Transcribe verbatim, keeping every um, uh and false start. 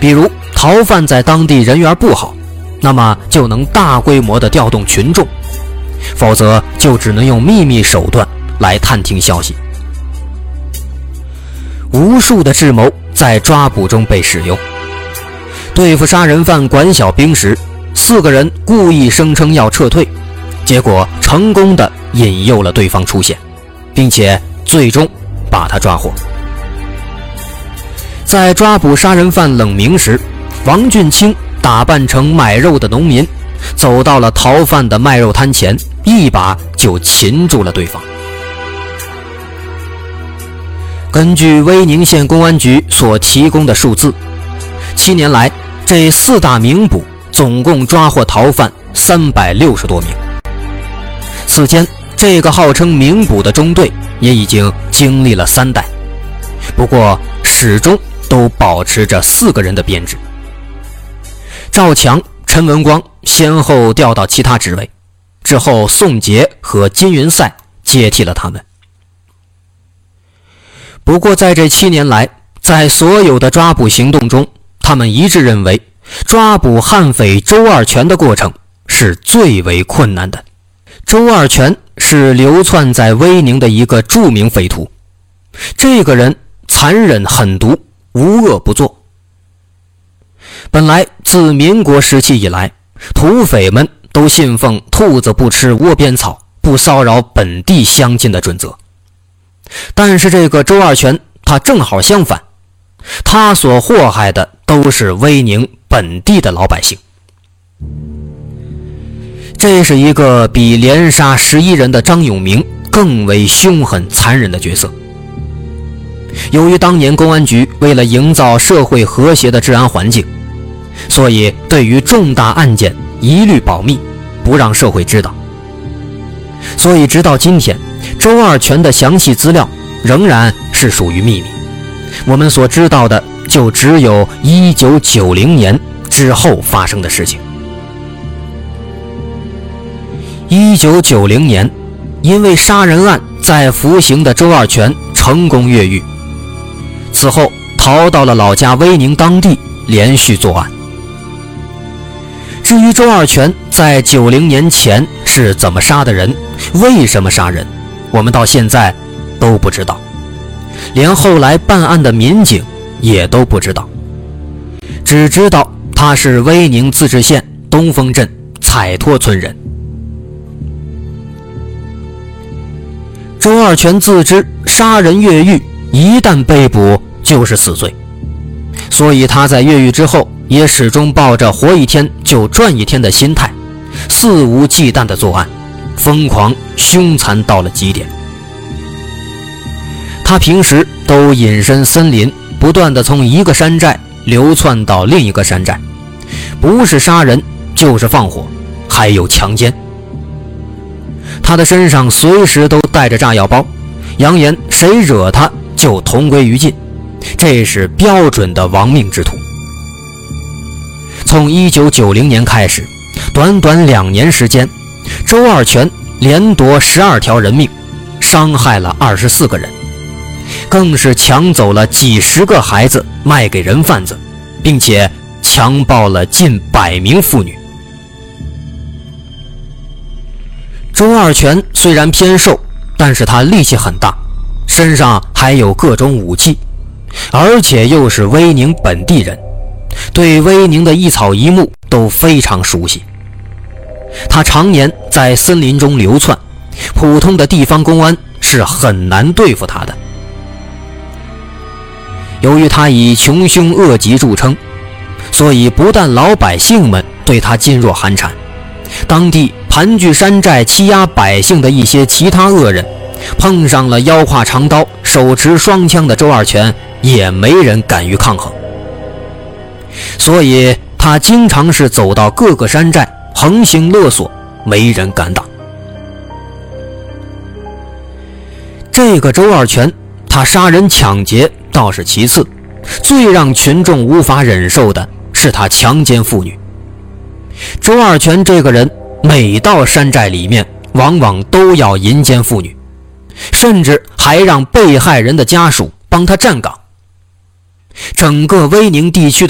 比如逃犯在当地人缘不好，那么就能大规模的调动群众，否则就只能用秘密手段来探听消息。无数的智谋在抓捕中被使用。对付杀人犯管小兵时，四个人故意声称要撤退，结果成功的引诱了对方出现，并且最终把他抓获。在抓捕杀人犯冷明时，王俊清打扮成买肉的农民，走到了逃犯的卖肉摊前，一把就擒住了对方。根据威宁县公安局所提供的数字，七年来这四大名捕总共抓获逃犯三百六十多名。此间这个号称名捕的中队也已经经历了三代，不过始终都保持着四个人的编制。赵强、陈文光先后调到其他职位，之后宋杰和金云赛接替了他们。不过在这七年来，在所有的抓捕行动中，他们一致认为抓捕悍匪周二全的过程是最为困难的。周二全是流窜在威宁的一个著名匪徒，这个人残忍狠毒，无恶不作。本来自民国时期以来，土匪们都信奉兔子不吃窝边草，不骚扰本地乡亲的准则。但是这个周二全他正好相反，他所祸害的都是威宁本地的老百姓。这是一个比连杀十一人的张永明更为凶狠残忍的角色。由于当年公安局为了营造社会和谐的治安环境，所以对于重大案件一律保密，不让社会知道。所以直到今天，周二全的详细资料仍然是属于秘密，我们所知道的就只有一九九零年之后发生的事情。一九九零年，因为杀人案在服刑的周二全成功越狱，此后逃到了老家威宁当地，连续作案。至于周二全在九零年前是怎么杀的人，为什么杀人，我们到现在都不知道，连后来办案的民警也都不知道，只知道他是威宁自治县东风镇彩托村人。周二全自知杀人越狱一旦被捕就是死罪，所以他在越狱之后也始终抱着活一天就赚一天的心态，肆无忌惮地作案，疯狂凶残到了极点。他平时都隐身森林，不断地从一个山寨流窜到另一个山寨，不是杀人就是放火，还有强奸。他的身上随时都带着炸药包，扬言谁惹他就同归于尽，这是标准的亡命之徒。从一九九零年开始，短短两年时间，周二全连夺十二条人命，伤害了二十四个人，更是抢走了几十个孩子卖给人贩子，并且强暴了近百名妇女。周二全虽然偏瘦，但是他力气很大，身上还有各种武器，而且又是威宁本地人，对威宁的一草一木都非常熟悉。他常年在森林中流窜，普通的地方公安是很难对付他的。由于他以穷凶恶极著称，所以不但老百姓们对他噤若寒蝉，当地盘踞山寨欺压百姓的一些其他恶人，碰上了腰挎长刀手持双枪的周二全，也没人敢于抗衡。所以他经常是走到各个山寨横行勒索，没人敢挡。这个周二全，他杀人抢劫倒是其次，最让群众无法忍受的是他强奸妇女。周二全这个人每到山寨里面，往往都要淫奸妇女，甚至还让被害人的家属帮他站岗。整个威宁地区的